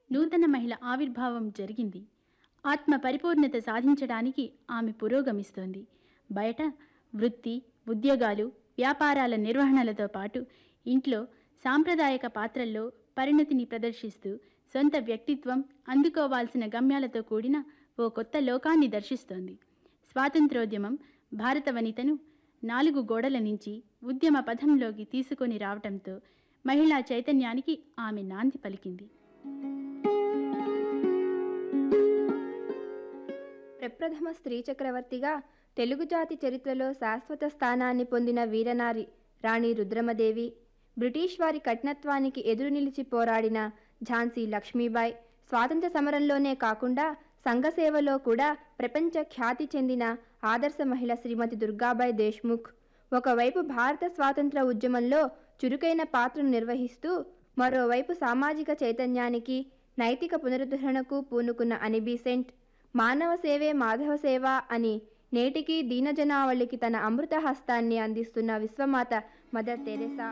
నూతన మహిళ ఆవిర్భావం జరిగింది. ఆత్మ పరిపూర్ణత సాధించడానికి ఆమె పురోగమిస్తోంది. బయట వృత్తి, ఉద్యోగాలు, వ్యాపారాల నిర్వహణలతో పాటు ఇంట్లో సాంప్రదాయక పాత్రల్లో పరిణతిని ప్రదర్శిస్తూ సొంత వ్యక్తిత్వం, అందుకోవాల్సిన గమ్యాలతో కూడిన ఓ కొత్త లోకాన్ని దర్శిస్తోంది. స్వాతంత్రోద్యమం భారత వనితను 4 గోడల నుంచి ఉద్యమ పథంలోకి తీసుకొని రావటంతో మహిళా చైతన్యానికి ఆమె నాంది పలికింది. ప్రప్రథమ స్త్రీ చక్రవర్తిగా తెలుగు జాతి చరిత్రలో శాశ్వత స్థానాన్ని పొందిన వీరనారి రాణి రుద్రమదేవి, బ్రిటిష్ వారి కఠినత్వానికి ఎదురు నిలిచి పోరాడిన ఝాన్సీ లక్ష్మీబాయి, స్వాతంత్ర సమరంలోనే కాకుండా సంఘసేవలో కూడా ప్రపంచ ఖ్యాతి చెందిన ఆదర్శ మహిళ శ్రీమతి దుర్గాబాయి దేశ్ముఖ్ ఒకవైపు భారత స్వాతంత్ర ఉద్యమంలో చురుకైన పాత్రను నిర్వహిస్తూ మరోవైపు సామాజిక చైతన్యానికి, నైతిక పునరుద్ధరణకు పూనుకున్న అనీ బీసెంట్, మానవ సేవే మాధవ సేవ అని నేటికీ దీనజనావళికి తన అమృత హస్తాన్ని అందిస్తున్న విశ్వమాత మదర్ తెరెసా,